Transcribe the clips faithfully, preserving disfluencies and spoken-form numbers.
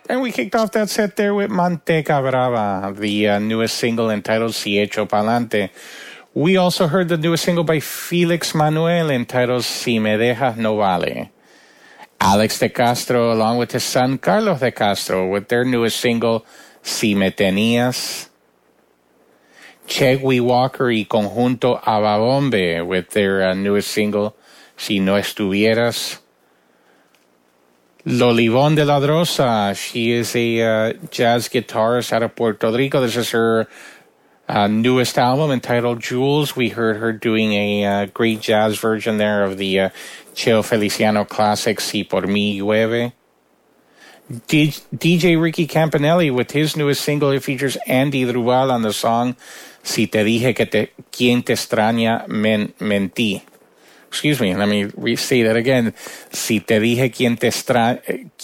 And we kicked off that set there with Manteca Brava, the uh, newest single entitled Si Echo Pa'lante. We also heard the newest single by Felix Manuel entitled Si Me Dejas No Vale. Alex de Castro, along with his son Carlos de Castro, with their newest single, Si Me Tenías. Chegui Walker y Conjunto Ababombe, with their uh, newest single, Si No Estuvieras. Lolivón de la Drosa, she is a uh, jazz guitarist out of Puerto Rico. This is her uh, newest album entitled Jules. We heard her doing a uh, great jazz version there of the uh, Cheo Feliciano classic Si Por Mi Llueve. D- DJ Ricky Campanelli with his newest single. It features Andy Drubal on the song Si Te Dije Que Te, Quien Te Extraña Men, Mentí. Excuse me, let me re-say that again. Si te dije quien te extraña...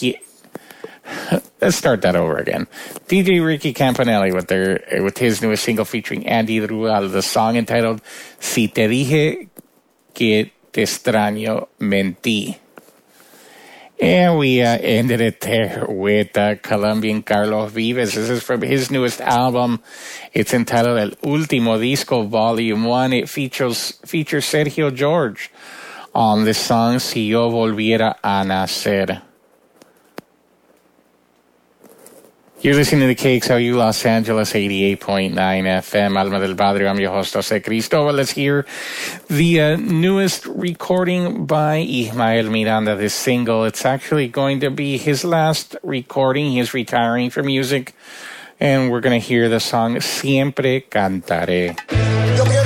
Let's start that over again. D J Ricky Campanelli with their with his newest single featuring Andy Drubal, the song entitled Si Te Dije Que Te Extraño Mentí. And we uh, ended it there with uh, Colombian Carlos Vives. This is from his newest album. It's entitled El Último Disco Volume one. It features features Sergio George on the song Si Yo Volviera a Nacer. You're listening to the K X L U Los Angeles eighty-eight point nine F M. Alma del Barrio. I'm your host, Jose Cristobal. Let's hear the uh, newest recording by Ismael Miranda, this single. It's actually going to be his last recording. He is retiring from music. And we're going to hear the song Siempre Cantaré.